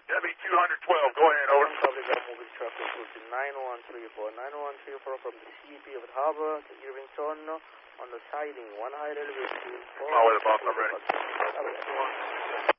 Debbie 212, go ahead, over. Public moving traffic to 9134. 9134 from the CP of the Harbor to Irvington on the siding, 1 high elevation. My way, boss, I'm ready.